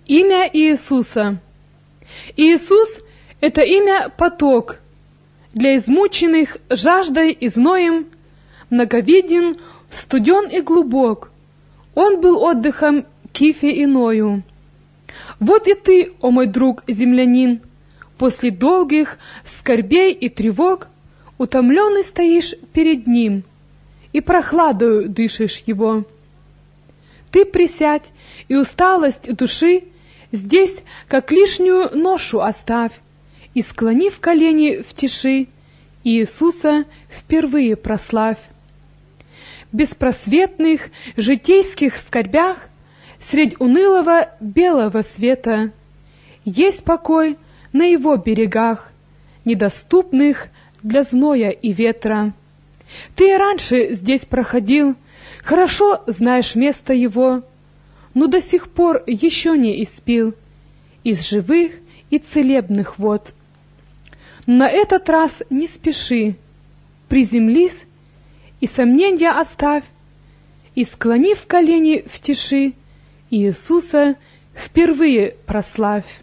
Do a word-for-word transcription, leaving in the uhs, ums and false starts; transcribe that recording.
Имя Иисуса. Иисус — это имя поток, для измученных жаждой и зноем, многовиден, студен и глубок. Он был отдыхом Кифе и Ною. Вот и ты, о мой друг землянин, после долгих скорбей и тревог, утомленный стоишь перед Ним, и прохладою дышишь Его. Ты присядь, и усталость души здесь, как лишнюю ношу оставь, и, склонив колени в тиши, Иисуса впервые прославь. В беспросветных житейских скорбях, средь унылого белого света, есть покой на Его берегах, недоступных для зноя и ветра. Ты и раньше здесь проходил, хорошо знаешь место его, но до сих пор еще не испил из живых и целебных вод. На этот раз не спеши, приземлись и сомнения оставь, и, склонив колени в тиши, Иисуса впервые прославь.